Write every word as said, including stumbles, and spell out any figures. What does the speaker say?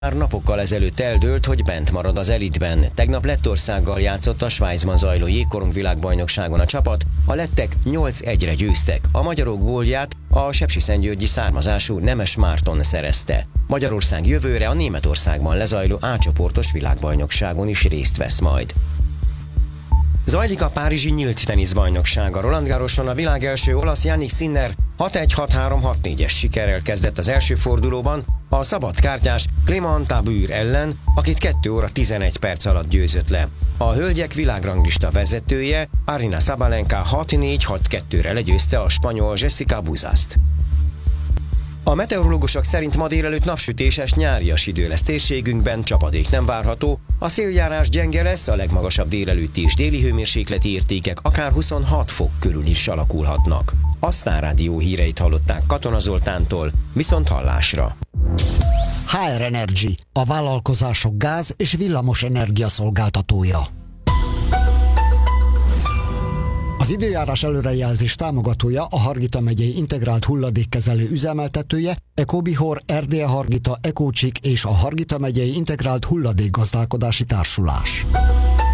Már napokkal ezelőtt eldőlt, hogy bent marad az elitben. Tegnap Lettországgal játszott a Svájcban zajló jégkorong világbajnokságon a csapat, a lettek nyolc egyre győztek. A magyarok gólját a sepsiszentgyörgyi származású Nemes Márton szerezte. Magyarország jövőre a Németországban lezajló A csoportos világbajnokságon is részt vesz majd. Zajlik a párizsi nyílt teniszbajnokság. A Roland Garroson a világ első olasz Jannik Sinner hat egy hat három hat négyes sikerrel kezdett az első fordulóban a szabadkártyás Clément Tabur ellen, akit kettő óra tizenegy perc alatt győzött le. A hölgyek világranglista vezetője Aryna Sabalenka hat négy hat kettőre legyőzte a spanyol Jessica Buzast. A meteorológusok szerint ma délelőtt napsütéses, nyárias idő lesz térségünkben, csapadék nem várható, a széljárás gyenge lesz, a legmagasabb délelőtti és déli hőmérsékleti értékek akár huszonhat fok körül is alakulhatnak. A Sztár Rádió híreit hallották Katona Zoltántól, viszont hallásra. há er Energy, a vállalkozások gáz- és villamos energia szolgáltatója. Az időjárás előrejelzés támogatója a Hargita megyei integrált hulladékkezelő üzemeltetője, Ecobihor, Erdélye Hargita, Ecócsik és a Hargita megyei integrált hulladékgazdálkodási társulás.